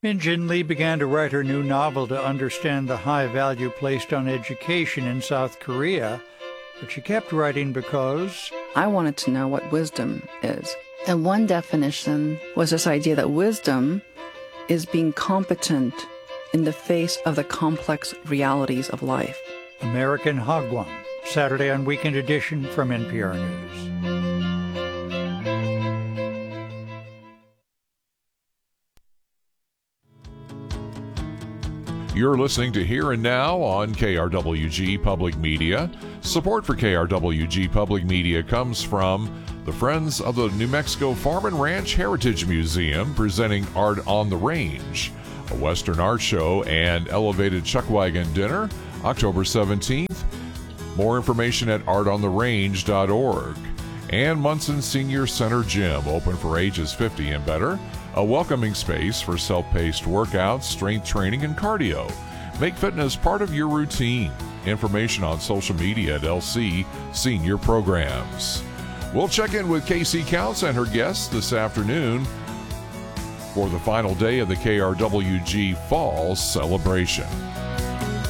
Min Jin Lee began to write her new novel to understand the high value placed on education in South Korea, but she kept writing because I wanted to know what wisdom is. And one definition was this idea that wisdom is being competent in the face of the complex realities of life. American Hagwon, Saturday on Weekend Edition from NPR News. You're listening to Here and Now on KRWG Public Media. Support for KRWG Public Media comes from the Friends of the New Mexico Farm and Ranch Heritage Museum, presenting Art on the Range, a Western art show and elevated chuckwagon dinner, October 17th. More information at artontherange.org. And Munson Senior Center Gym, open for ages 50 and better. A welcoming space for self-paced workouts, strength training, and cardio. Make fitness part of your routine. Information on social media at LC Senior Programs. We'll check in with Casey Counts and her guests this afternoon for the final day of the KRWG Fall Celebration.